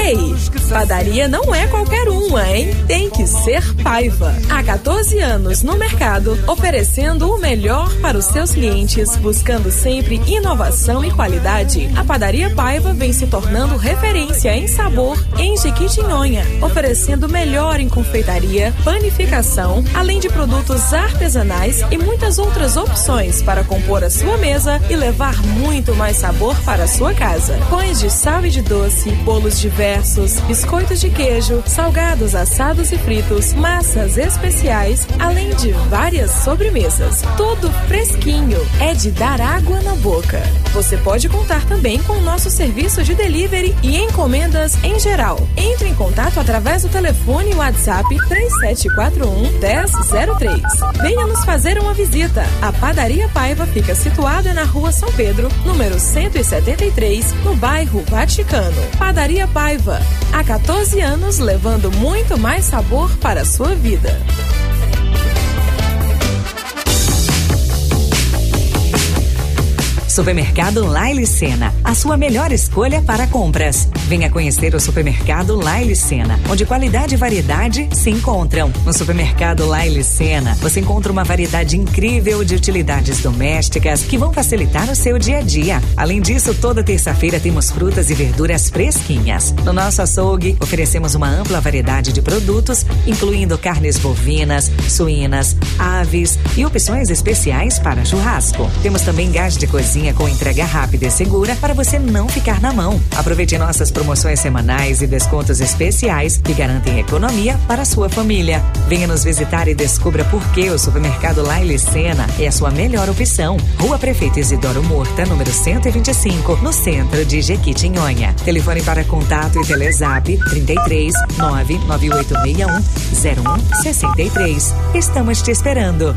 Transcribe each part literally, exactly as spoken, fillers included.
Ei, padaria não é qualquer uma, hein? Tem que ser Paiva. Há quatorze anos no mercado, oferecendo o melhor para os seus clientes, buscando sempre inovação e qualidade. A Padaria Paiva vem se tornando referência em sabor em Jequitinhonha, oferecendo o melhor em confeitaria, panificação, além de produtos artesanais e muitas outras opções para compor a sua mesa e levar muito mais sabor para a sua casa. Pães de sal e de doce, bolos diversos, biscoitos de queijo, salgados, assados e fritos, massas especiais, além de várias sobremesas. Tudo fresquinho, é de dar água na boca. Você pode contar também com o nosso serviço de delivery e encomendas em geral. Entre em contato através do telefone WhatsApp três sete quatro um, um zero zero três. Venha nos fazer uma visita. A Padaria Paiva fica situada na Rua São Pedro, número cento e setenta e três, no bairro Vaticano. Padaria Paiva, há quatorze anos levando muito mais sabor para a sua vida. Supermercado Laile Sena, a sua melhor escolha para compras. Venha conhecer o Supermercado Laile Sena, onde qualidade e variedade se encontram. No Supermercado Laile Sena, você encontra uma variedade incrível de utilidades domésticas que vão facilitar o seu dia a dia. Além disso, toda terça-feira temos frutas e verduras fresquinhas. No nosso açougue, oferecemos uma ampla variedade de produtos, incluindo carnes bovinas, suínas, aves e opções especiais para churrasco. Temos também gás de cozinha com entrega rápida e segura para você não ficar na mão. Aproveite nossas promoções semanais e descontos especiais que garantem economia para a sua família. Venha nos visitar e descubra por que o Supermercado Laile Sena é a sua melhor opção. Rua Prefeito Isidoro Murta, número cento e vinte e cinco, no centro de Jequitinhonha. Telefone para contato e Telezap trinta e três, nove nove oito seis um, zero um seis três. Estamos te esperando.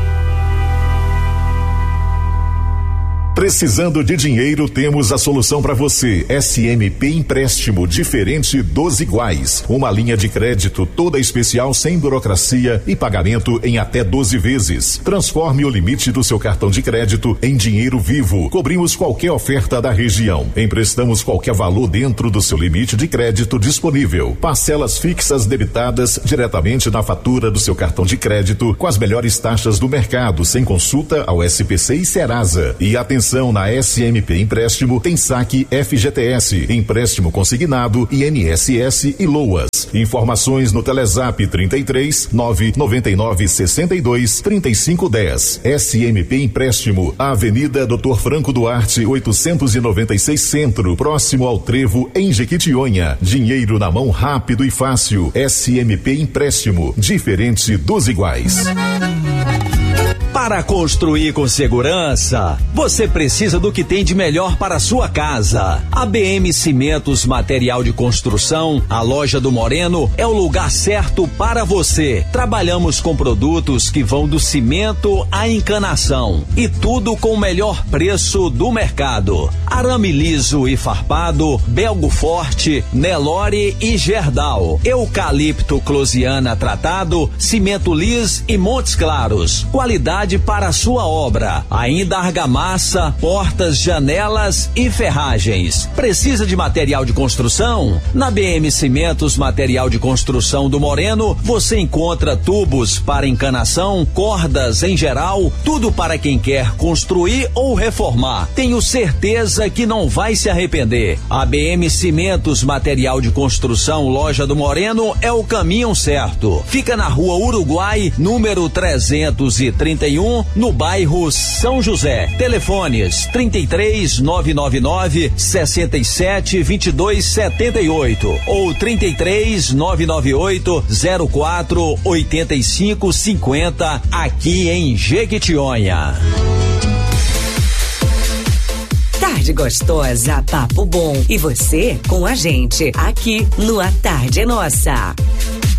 Precisando de dinheiro, temos a solução para você. S M P Empréstimo, diferente dos iguais. Uma linha de crédito toda especial, sem burocracia e pagamento em até doze vezes. Transforme o limite do seu cartão de crédito em dinheiro vivo. Cobrimos qualquer oferta da região. Emprestamos qualquer valor dentro do seu limite de crédito disponível. Parcelas fixas debitadas diretamente na fatura do seu cartão de crédito com as melhores taxas do mercado, sem consulta ao S P C e Serasa. E atenção, na S M P Empréstimo tem saque F G T S, empréstimo consignado, I N S S e LOAS. Informações no Telezap trinta e três, nove nove nove, sessenta e dois, trinta e cinco dez. S M P Empréstimo, Avenida doutor Franco Duarte, oitocentos e noventa e seis Centro, próximo ao Trevo, em Jequitinhonha. Dinheiro na mão rápido e fácil. S M P Empréstimo, diferente dos iguais. Para construir com segurança, você precisa do que tem de melhor para a sua casa. A B M Cimentos Material de Construção, a loja do Moreno, é o lugar certo para você. Trabalhamos com produtos que vão do cimento à encanação e tudo com o melhor preço do mercado. Arame liso e farpado, Belgo Forte, Nelore e Gerdau, eucalipto Closiana tratado, cimento lis e Montes Claros. Qualidade para a sua obra. Ainda argamassa, portas, janelas e ferragens. Precisa de material de construção? Na B M Cimentos Material de Construção do Moreno, você encontra tubos para encanação, cordas em geral, tudo para quem quer construir ou reformar. Tenho certeza que não vai se arrepender. A B M Cimentos Material de Construção, loja do Moreno, é o caminho certo. Fica na Rua Uruguai, número trezentos e trinta e um, no bairro São José. Telefones trinta e três, nove nove nove, sessenta e sete, vinte e dois setenta e oito ou trinta e três, nove nove oito, zero quatro, oitenta e cinco cinquenta, aqui em Jequitinhonha. Tarde gostosa, papo bom. E você com a gente aqui no A Tarde é Nossa.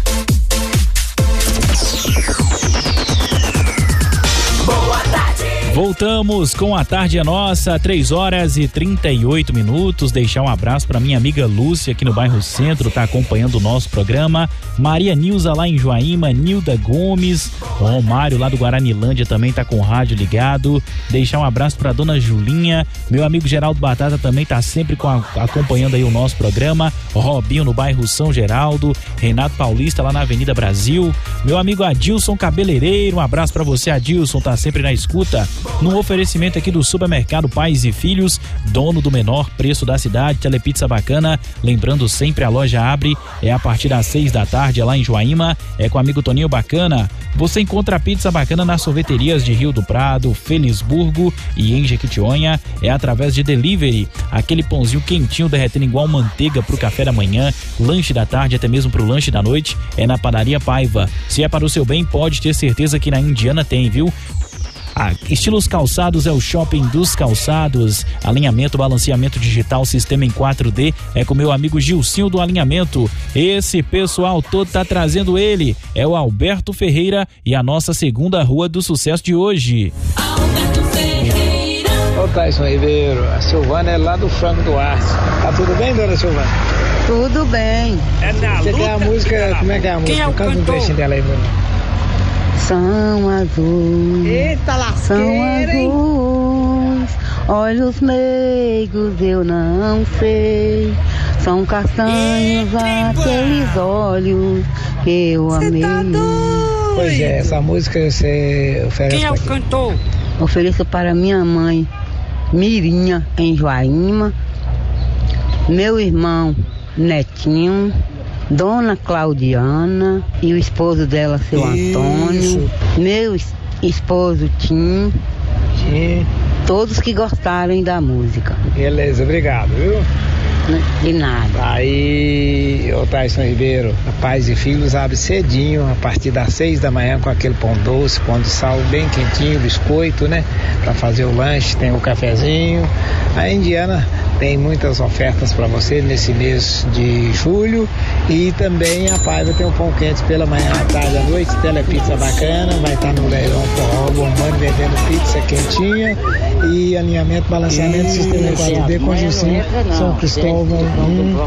Boa tarde. Voltamos com a Tarde é Nossa, três horas e trinta e oito minutos. Deixar um abraço para minha amiga Lúcia aqui no bairro Centro, tá acompanhando o nosso programa. Maria Nilza lá em Joaíma, Nilda Gomes, o Romário lá do Guaranilândia também tá com o rádio ligado. Deixar um abraço para dona Julinha, meu amigo Geraldo Batata também tá sempre com a, acompanhando aí o nosso programa. Robinho no bairro São Geraldo, Renato Paulista lá na Avenida Brasil, meu amigo Adilson Cabeleireiro, um abraço para você, Adilson, tá sempre na escuta. No oferecimento aqui do Supermercado Pais e Filhos, dono do menor preço da cidade, Telepizza Bacana. Lembrando sempre, a loja abre é a partir das seis da tarde, é lá em Joaíma, é com o amigo Toninho Bacana. Você encontra a pizza bacana nas sorveterias de Rio do Prado, Felisburgo e em Jequitinhonha, é através de delivery, aquele pãozinho quentinho derretendo igual manteiga pro café da manhã, lanche da tarde, até mesmo pro lanche da noite, é na Padaria Paiva. Se é para o seu bem, pode ter certeza que na Indiana tem, viu? Ah, Estilos Calçados é o shopping dos calçados, alinhamento, balanceamento digital, sistema em quatro D, é com meu amigo Gilcinho do Alinhamento. Esse pessoal todo tá trazendo ele, é o Alberto Ferreira e a nossa segunda rua do sucesso de hoje. Alberto Ferreira. Ô Tyson Ribeiro, a Silvana é lá do Franco Duarte. Tá tudo bem, dona Silvana? Tudo bem. É na Você luta, quer a música, como é que é a música? Quem é o Canta um cantor? trechinho dela aí, mano. São azuis, Eita, são azuis, olhos meigos eu não sei, são castanhos aqueles olhos que eu amei. Tá Pois é, essa música você oferece. Quem é o cantor? Ofereço para minha mãe Mirinha em Joaíma, meu irmão Netinho, Dona Claudiana e o esposo dela, seu Isso. Antônio, meu es- esposo Tim, Sim. todos que gostarem da música. Beleza, obrigado, viu? De nada. Aí, ô Tyson Ribeiro, a Pais e Filhos abre cedinho, a partir das seis da manhã, com aquele pão doce, pão de sal bem quentinho, biscoito, né? Pra fazer o lanche, tem o cafezinho. A Indiana tem muitas ofertas para você nesse mês de julho. E também a Paiva tem um pão quente pela manhã, à tarde, à noite, Telepizza Bacana, vai estar no leilão forró, bombando, vendendo pizza quentinha e alinhamento, balanceamento, sistema quatro D com Gilcinho, São Cristóvão um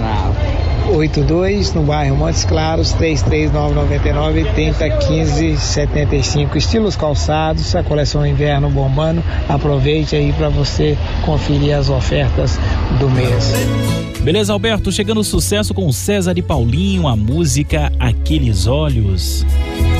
oito dois, no bairro Montes Claros, três três nove nove nove, oito zero um cinco sete cinco. Estilos Calçados, a coleção Inverno bombando. Aproveite aí para você conferir as ofertas do mês. Beleza, Alberto, chegando o sucesso com César e Paulinho, a música Aqueles Olhos.